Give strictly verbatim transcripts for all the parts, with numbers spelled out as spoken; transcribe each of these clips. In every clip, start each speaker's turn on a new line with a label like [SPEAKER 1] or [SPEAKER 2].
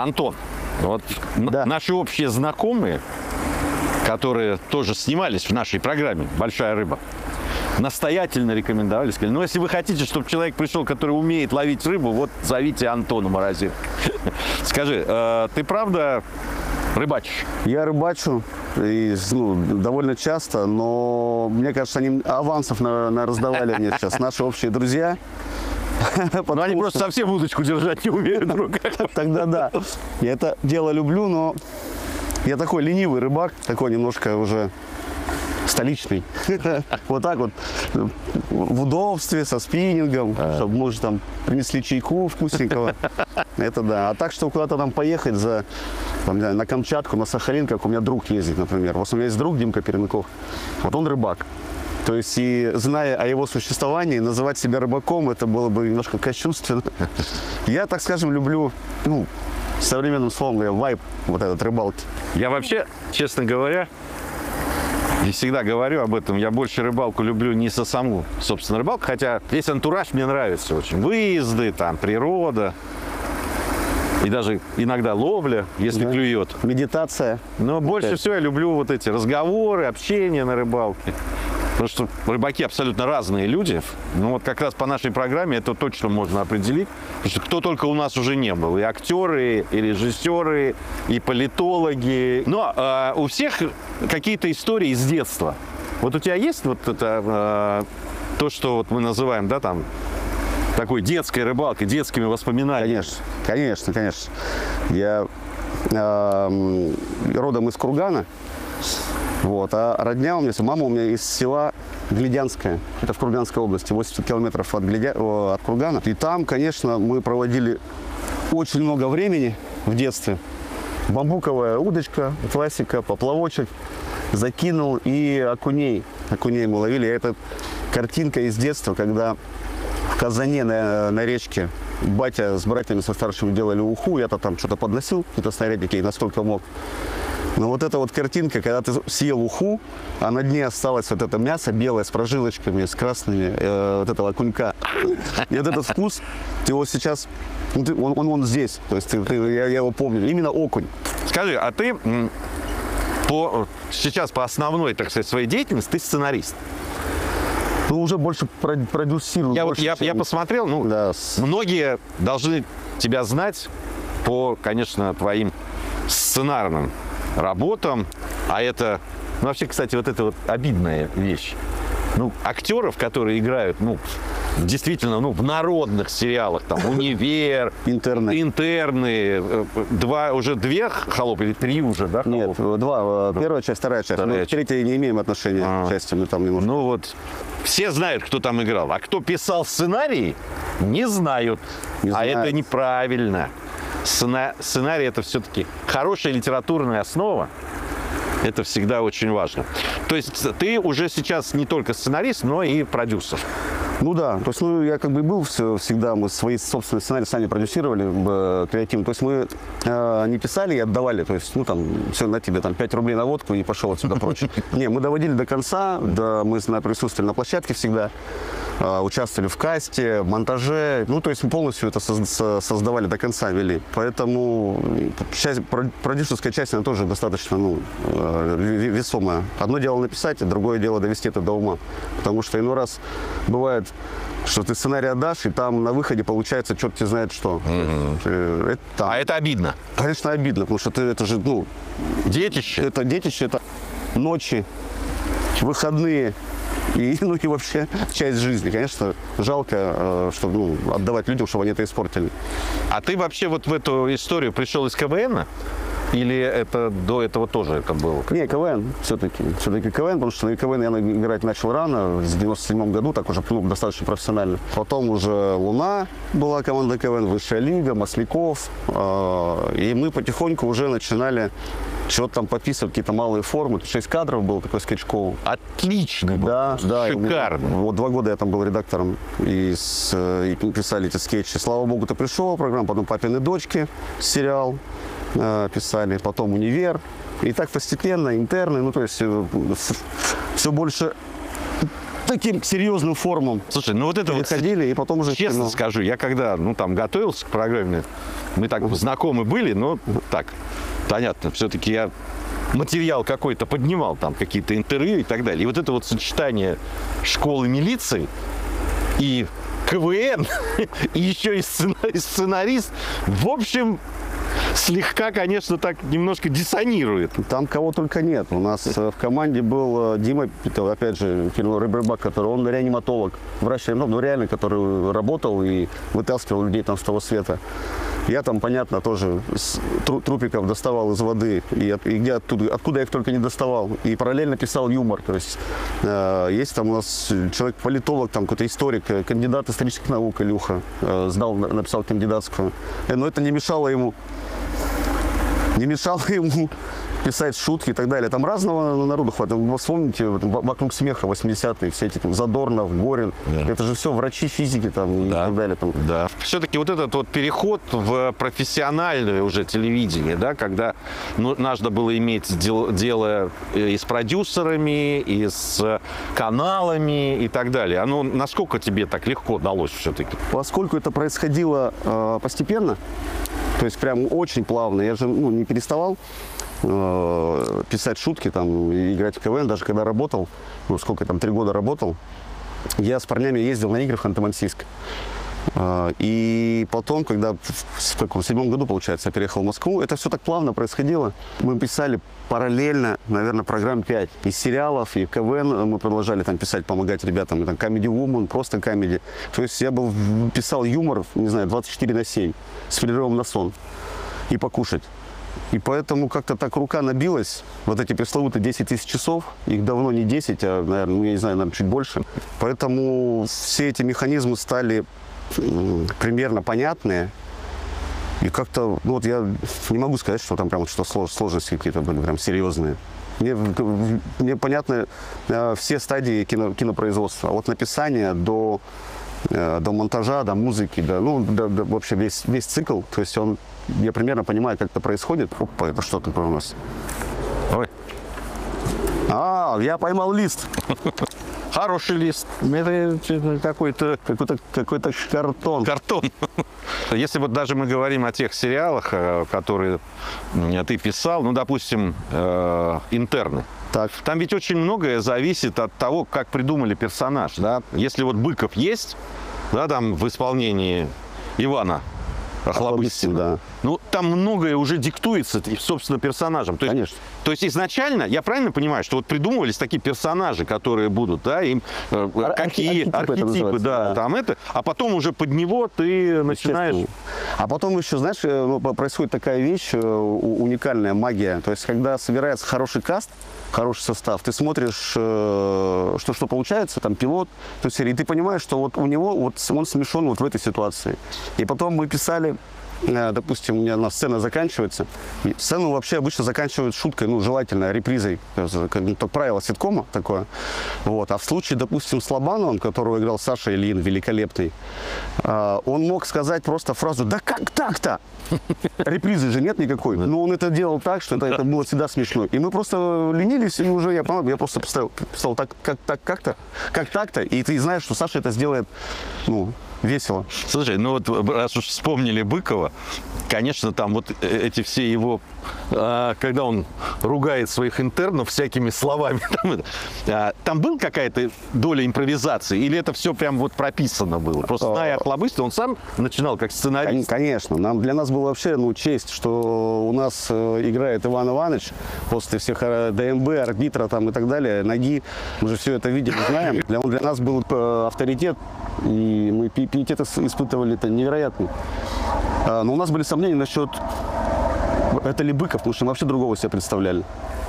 [SPEAKER 1] Антон, вот
[SPEAKER 2] Да.
[SPEAKER 1] наши общие знакомые, которые тоже снимались в нашей программе «Большая рыба», настоятельно рекомендовали, сказали, ну, если вы хотите, чтобы человек пришел, который умеет ловить рыбу, вот зовите Антона Морозенко. Скажи, э, ты правда рыбачишь?
[SPEAKER 2] Я рыбачу и, ну, довольно часто, но мне кажется, они авансов на, на раздавали мне сейчас наши общие друзья.
[SPEAKER 1] Ну, они просто совсем удочку держать не умеют в руках.
[SPEAKER 2] Тогда да. Я это дело люблю, но я такой ленивый рыбак, такой немножко уже столичный. Вот так вот, в удобстве, со спиннингом, чтобы, может, там принесли чайку вкусненького. Это да. А так, что куда-то там поехать за, там, не знаю, на Камчатку, на Сахалин, как у меня друг ездит, например. Вот у меня есть друг Димка Пермяков, вот он рыбак. То есть, и зная о его существовании, называть себя рыбаком, это было бы немножко кощунственно. Я, так скажем, люблю, ну, современным словом говоря, вайб вот этот рыбалки.
[SPEAKER 1] Я вообще, честно говоря, и всегда говорю об этом, я больше рыбалку люблю не со саму, собственно, рыбалку, хотя весь антураж мне нравится очень. Выезды, там, природа, и даже иногда ловля, если
[SPEAKER 2] Да.
[SPEAKER 1] клюет.
[SPEAKER 2] Медитация.
[SPEAKER 1] Но больше
[SPEAKER 2] Опять.
[SPEAKER 1] всего я люблю вот эти разговоры, общение на рыбалке. Потому что рыбаки абсолютно разные люди. Ну вот как раз по нашей программе это точно можно определить. Потому что кто только у нас уже не был. И актеры, и режиссеры, и политологи. Но э, у всех какие-то истории из детства. Вот у тебя есть вот это, э, то, что вот мы называем, да, там, такой детской рыбалкой, детскими воспоминаниями?
[SPEAKER 2] Конечно, конечно, конечно. Я э, родом из Кургана. Вот, а родня у меня, мама у меня из села Глядянское, это в Курганской области, восемьдесят километров от, Глядя... от Кургана. И там, конечно, мы проводили очень много времени в детстве. Бамбуковая удочка, классика, поплавочек, закинул и окуней. Окуней мы ловили. Это картинка из детства, когда в Казане на, на речке батя с братьями со старшими делали уху, я-то там что-то подносил, какие-то снарядики, насколько мог. Но вот эта вот картинка, когда ты съел уху, а на дне осталось вот это мясо белое с прожилочками, с красными, э, вот этого окунька. И вот этот вкус, ты его сейчас, ну, ты, он, он, он здесь, то есть ты, ты, я, я его помню, именно окунь.
[SPEAKER 1] Скажи, а ты м, по, сейчас по основной, так сказать, своей деятельности ты сценарист?
[SPEAKER 2] Ну, уже больше продюсирую.
[SPEAKER 1] Я,
[SPEAKER 2] больше,
[SPEAKER 1] вот, я,
[SPEAKER 2] чем...
[SPEAKER 1] я посмотрел, ну,
[SPEAKER 2] Да, с...
[SPEAKER 1] многие должны тебя знать по, конечно, твоим сценарным работам, а это, ну, вообще, кстати, вот это вот обидная вещь. Ну, актеров, которые играют, ну, действительно, ну, в народных сериалах, там, «Универ»,
[SPEAKER 2] Интерны.
[SPEAKER 1] «Интерны», два, уже две «Холопы» или три уже, да?
[SPEAKER 2] Нет,
[SPEAKER 1] «Холопы»?
[SPEAKER 2] два. Первая часть, вторая часть.
[SPEAKER 1] Вторая
[SPEAKER 2] Мы к третьей не имеем отношения
[SPEAKER 1] А.
[SPEAKER 2] к части, мы там не можем.
[SPEAKER 1] Ну вот, все знают, кто там играл, а кто писал сценарий, не знают.
[SPEAKER 2] Не
[SPEAKER 1] а
[SPEAKER 2] знают.
[SPEAKER 1] это неправильно. Сцена- Сценарий – это все-таки хорошая литературная основа. Это всегда очень важно. То есть ты уже сейчас не только сценарист, но и продюсер.
[SPEAKER 2] Ну да, то есть ну, я как бы был все, всегда, мы свои собственные сценарии сами продюсировали, э, креативно. То есть мы э, не писали и отдавали, то есть, ну там, все, на тебе там пять рублей на водку и пошел отсюда прочь. Не, мы доводили до конца, да, мы на присутствовали на площадке всегда, э, участвовали в касте, в монтаже, ну то есть мы полностью это соз- создавали до конца, вели. Поэтому часть, продюсерская часть, она тоже достаточно, ну, э, весомая. Одно дело написать, а другое дело довести это до ума. Потому что иной раз бывает, что ты сценарий отдашь, и там на выходе получается черт тебе знает что. Mm-hmm. Это, там,
[SPEAKER 1] А это обидно.
[SPEAKER 2] конечно, обидно, потому что ты, это же, ну,
[SPEAKER 1] Детище.
[SPEAKER 2] это детище, это ночи, выходные и, ну, и вообще часть жизни. Конечно, жалко, что, ну, отдавать людям, чтобы они это испортили.
[SPEAKER 1] А ты вообще вот в эту историю пришел из КВН? Или это до этого тоже это было?
[SPEAKER 2] Не, КВН все-таки. Все-таки КВН, потому что на КВН я играть начал рано, в девяносто седьмом году, так уже, ну, достаточно профессионально. Потом уже «Луна» была команда КВН, «Высшая лига», «Масляков». Э, и мы потихоньку уже начинали что-то там подписывать, какие-то малые формы. Шесть кадров был такой скетч-шоу.
[SPEAKER 1] Отличный был.
[SPEAKER 2] Да, да.
[SPEAKER 1] Шикарно.
[SPEAKER 2] Вот два года я там был редактором и, с, и писали эти скетчи. Слава богу, ты пришел, программа, потом «Папины дочки», сериал э, писали, потом «Универ». И так постепенно, интерны, ну то есть э, все больше таким серьезным формам
[SPEAKER 1] Слушай, ну вот это вот,
[SPEAKER 2] переходили, и потом уже...
[SPEAKER 1] честно
[SPEAKER 2] ну,
[SPEAKER 1] скажу, я когда, ну, там, готовился к программе, мы так знакомы были, но так, понятно, все-таки я материал какой-то поднимал, там, какие-то интервью и так далее. И вот это вот сочетание школы милиции и КВН, и еще и сцена- сценарист, в общем, слегка, конечно, так немножко диссонирует.
[SPEAKER 2] Там кого только нет. У нас э, в команде был э, Дима, это, опять же, фильм «Рыбак», который он реаниматолог, врач-реаниматолог, ну реально, который работал и вытаскивал людей там с того света. Я там, понятно, тоже с тру- трупиков доставал из воды, и, от- и где оттуда, откуда я их только не доставал. И параллельно писал юмор. То есть э, есть там у нас человек-политолог, там какой-то историк, э, кандидат исторических наук Илюха, э, сдал, на- написал кандидатскую. Э, но это не мешало ему не мешало ему писать шутки и так далее. Там разного народу хватает. Вы вспомните, вот, в- «Вокруг смеха» восьмидесятые, все эти там, Задорнов, Горин.
[SPEAKER 1] Да.
[SPEAKER 2] Это же все врачи физики там, и
[SPEAKER 1] Да.
[SPEAKER 2] так далее. Там.
[SPEAKER 1] Да. Все-таки вот этот вот переход в профессиональное уже телевидение, да, когда ну, надо было иметь дел- дело и с продюсерами, и с каналами и так далее. Оно насколько тебе так легко далось все-таки?
[SPEAKER 2] Поскольку это происходило э, постепенно, то есть прям очень плавно, я же ну, не переставал э, писать шутки, там, и играть в КВН, даже когда работал, ну сколько там, три года работал, я с парнями ездил на игры в Ханты-Мансийск. Э, И потом, когда в, в каком, в седьмом году, получается, я переехал в Москву, это все так плавно происходило. Мы писали параллельно, наверное, программ пять. Из сериалов, и КВН мы продолжали там писать, помогать ребятам. И там Comedy Woman, просто комедий. То есть я был, писал юмор, не знаю, двадцать четыре на семь, с перерывом на сон и покушать. И поэтому как-то так рука набилась, вот эти пресловутые десять тысяч часов, их давно не десять, а, наверное, ну, я не знаю, наверное, чуть больше. Поэтому все эти механизмы стали м, примерно понятные. И как-то, ну вот я не могу сказать, что там прям что слож- сложности какие-то были прям серьезные. Мне, в- мне понятны э, все стадии кино, кинопроизводства, от написания до, э, до монтажа, до музыки, до, ну, до, до- вообще весь, весь цикл. То есть он, я примерно понимаю, как это происходит. Опа, это что такое у нас?
[SPEAKER 1] Ой,
[SPEAKER 2] А, я поймал лист.
[SPEAKER 1] хороший лист. Это какой-то
[SPEAKER 2] Какой-то какой-то картон.
[SPEAKER 1] картон. Если вот даже мы говорим о тех сериалах, э, которые м, ты писал, ну, допустим, э, «Интерны».
[SPEAKER 2] Так.
[SPEAKER 1] Там ведь очень многое зависит от того, как придумали персонаж, да. Если вот Быков есть, да, там в исполнении Ивана Охлобыстина,
[SPEAKER 2] Да.
[SPEAKER 1] ну, там многое уже диктуется, и, собственно, персонажем. То есть,
[SPEAKER 2] Конечно.
[SPEAKER 1] то есть изначально, я правильно понимаю, что вот придумывались такие персонажи, которые будут, да, им э,
[SPEAKER 2] Ар-
[SPEAKER 1] какие
[SPEAKER 2] архетипы это
[SPEAKER 1] архетипы,
[SPEAKER 2] называется,
[SPEAKER 1] да,
[SPEAKER 2] да.
[SPEAKER 1] там это, а потом уже под него ты начинаешь...
[SPEAKER 2] Естественно. А потом еще, знаешь, э, ну, по- происходит такая вещь, э, у- уникальная магия. То есть, когда собирается хороший каст, хороший состав, ты смотришь, э, что, что получается, там, пилот, то есть, и ты понимаешь, что вот у него, вот он смешон вот в этой ситуации. И потом мы писали, э, допустим, у меня на сцена заканчивается. И сцену вообще обычно заканчивают шуткой, ну, желательно, репризой. То есть, как, ну, так правило ситкома такое. Вот. А в случае, допустим, с Лобановым, которого играл Саша Ильин, великолепный, э, он мог сказать просто фразу «Да как так-то?» Репризы же нет никакой. Но он это делал так, что это, это было всегда смешно. И мы просто ленились, и уже я, по-моему, я просто поставил, писал так, как так, как-то, как так-то. И ты знаешь, что Саша это сделает, ну, весело.
[SPEAKER 1] Слушай, ну вот раз уж вспомнили Быкова, конечно, там вот эти все его, а, когда он ругает своих интернов всякими словами, там, это, а, там была какая-то доля импровизации, или это все прям вот прописано было? Просто зная Охлобыстина, он сам начинал как
[SPEAKER 2] Кон-
[SPEAKER 1] сценарист.
[SPEAKER 2] Конечно. Нам, для нас было вообще, ну, честь, что у нас э, играет Иван Иванович после всех э, ДМБ, арбитра там и так далее, ноги. Мы же все это видели, знаем. Для, он для нас был э, авторитет, и мы пи- пиетет ис- испытывали это невероятный. А, но у нас были сомнения насчет, это ли Быков, потому что мы вообще другого себе представляли.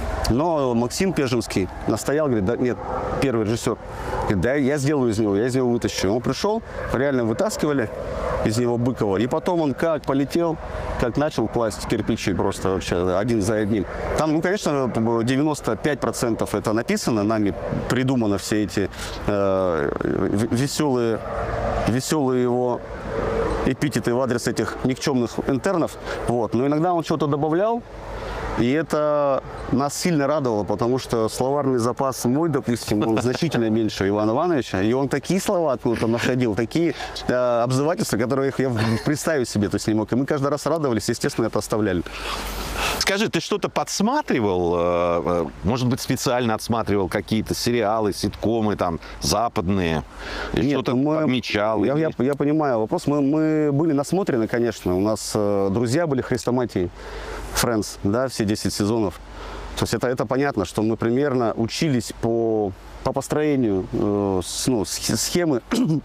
[SPEAKER 2] Но Максим Пежемский настоял, говорит, да нет, первый режиссер, говорит, да, я сделаю из него, я из него вытащу. Он пришел, реально вытаскивали из него Быкова, и потом он как полетел, как начал класть кирпичи просто вообще один за одним. Там, ну, конечно, девяносто пять процентов это написано нами, придумано все эти э, в- веселые, веселые его эпитеты в адрес этих никчемных интернов. Вот. Но иногда он что-то добавлял, И это нас сильно радовало, потому что словарный запас мой, допустим, он значительно меньше Ивана Ивановича. И он такие слова откуда-то находил, такие э, обзывательства, которые я представить себе то есть не мог. И мы каждый раз радовались, естественно, это оставляли.
[SPEAKER 1] Скажи, ты что-то подсматривал? э, Может быть, специально отсматривал какие-то сериалы, ситкомы там западные? И что-то
[SPEAKER 2] ну мы,
[SPEAKER 1] отмечал?
[SPEAKER 2] Я, я, я понимаю вопрос. Мы, мы были насмотрены, конечно. У нас э, друзья были хрестоматии, Friends, да, все десять сезонов. То есть это, это понятно, что мы примерно учились по, по построению э, с, ну, схемы,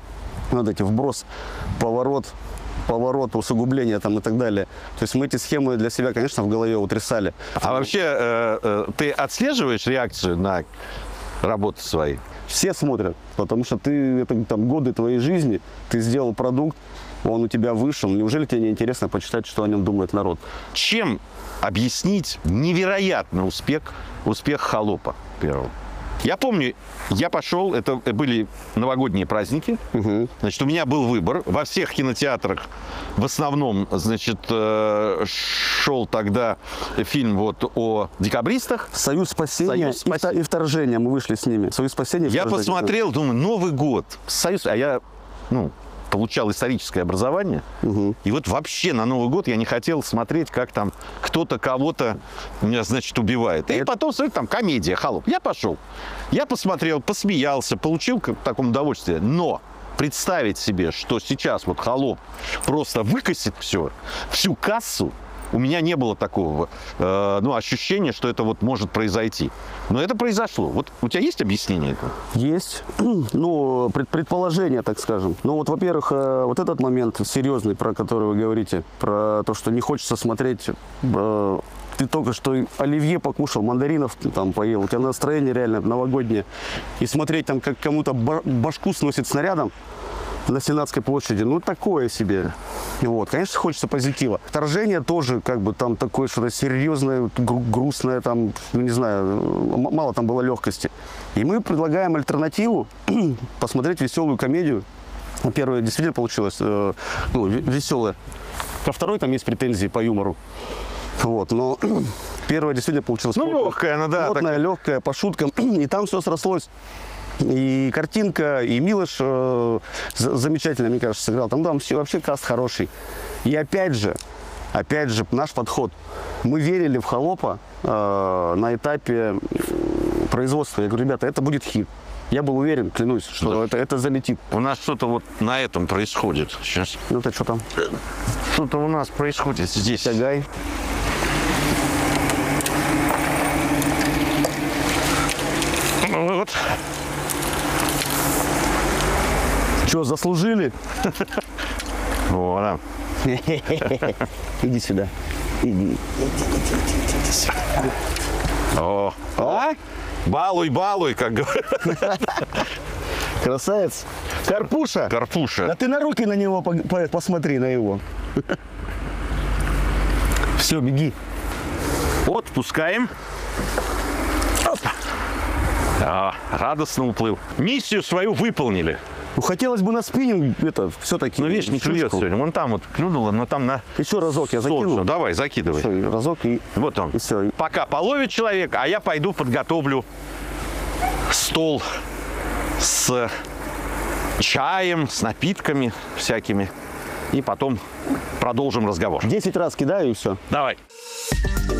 [SPEAKER 2] вот эти вброс, поворот, поворот, усугубление там и так далее. То есть мы эти схемы для себя, конечно, в голове утрясали.
[SPEAKER 1] А вообще, э, э, ты отслеживаешь реакцию на работы свои?
[SPEAKER 2] Все смотрят, потому что ты, это там годы твоей жизни, ты сделал продукт, он у тебя вышел. Неужели тебе не интересно почитать, что о нем думает народ?
[SPEAKER 1] Чем объяснить невероятный успех, успех «Холопа» первого? Я помню, я пошел, это были новогодние праздники,
[SPEAKER 2] Угу.
[SPEAKER 1] значит, у меня был выбор. Во всех кинотеатрах в основном, значит, э, шел тогда фильм вот о декабристах.
[SPEAKER 2] Союз спасения,
[SPEAKER 1] Союз
[SPEAKER 2] и,
[SPEAKER 1] спасения.
[SPEAKER 2] и вторжение, мы вышли с ними. Союз спасения. и
[SPEAKER 1] Я
[SPEAKER 2] вторжение.
[SPEAKER 1] посмотрел, думаю, Новый год, Союз, а я, ну, получал историческое образование,
[SPEAKER 2] Угу.
[SPEAKER 1] и вот вообще на Новый год я не хотел смотреть, как там кто-то кого-то, меня, значит, убивает. И
[SPEAKER 2] Это-
[SPEAKER 1] потом, смотри, там комедия «Холоп». Я пошел, я посмотрел, посмеялся, получил к такому удовольствие, но представить себе, что сейчас вот «Холоп» просто выкосит все, всю кассу, у меня не было такого э, ну, ощущения, что это вот может произойти. Но это произошло. Вот у тебя есть объяснение этого?
[SPEAKER 2] Есть, ну, пред- предположение, так скажем. Ну, вот, во-первых, э, вот этот момент серьезный, про который вы говорите, про то, что не хочется смотреть, э, ты только что оливье покушал, мандаринов там поел, у тебя настроение реально новогоднее, и смотреть там, как кому-то ба- башку сносит снарядом на Сенатской площади, ну, такое себе. Вот, конечно, хочется позитива. Вторжение тоже, как бы, там такое что-то серьезное, гру- грустное, там, ну, не знаю, м- мало там было легкости. И мы предлагаем альтернативу, посмотреть веселую комедию. Ну, первая действительно получилась, э, ну, ве- веселая. Ко второй там есть претензии по юмору. Вот, но первая действительно получилась
[SPEAKER 1] Ну,
[SPEAKER 2] плотная.
[SPEAKER 1] легкая она, да.
[SPEAKER 2] Плотная, легкая, по шуткам. И там все срослось. И картинка, и Милош э, за- замечательно, мне кажется, сыграл. Там, там все, вообще каст хороший. И опять же, опять же, наш подход. Мы верили в «Холопа» э, на этапе м, производства. Я говорю, ребята, это будет хит. Я был уверен, клянусь, что
[SPEAKER 1] Да.
[SPEAKER 2] это, это залетит.
[SPEAKER 1] У нас что-то вот на этом происходит сейчас.
[SPEAKER 2] Ну, ты что там?
[SPEAKER 1] Что-то у нас происходит здесь.
[SPEAKER 2] Тягай.
[SPEAKER 1] Ну, вот.
[SPEAKER 2] Что, заслужили?
[SPEAKER 1] Вот, да.
[SPEAKER 2] Иди сюда. Иди.
[SPEAKER 1] О,
[SPEAKER 2] А?
[SPEAKER 1] балуй, балуй, как говорят.
[SPEAKER 2] Красавец. Карпуша. Да
[SPEAKER 1] Карпуша.
[SPEAKER 2] ты на руки на него по- по- посмотри, на его. Все, беги.
[SPEAKER 1] Отпускаем. Опа. А, радостно уплыл. Миссию свою выполнили.
[SPEAKER 2] Ну, хотелось бы на спиннинг это все-таки.
[SPEAKER 1] Ну, видишь, не клюет сегодня. Вон там вот клюнуло, но там на...
[SPEAKER 2] Еще разок я закинул.
[SPEAKER 1] Солнце. Давай, закидывай.
[SPEAKER 2] Всё, и разок и,
[SPEAKER 1] Вот он.
[SPEAKER 2] и все.
[SPEAKER 1] Пока половит человек, а я пойду подготовлю стол с чаем, с напитками всякими. И потом продолжим разговор.
[SPEAKER 2] Десять раз кидаю и все.
[SPEAKER 1] Давай.